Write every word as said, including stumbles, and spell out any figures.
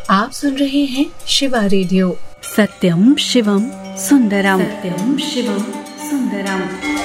आप सुन रहे हैं शिवा रेडियो। सत्यम शिवम सुंदरम। सत्यम शिवम सुंदरम।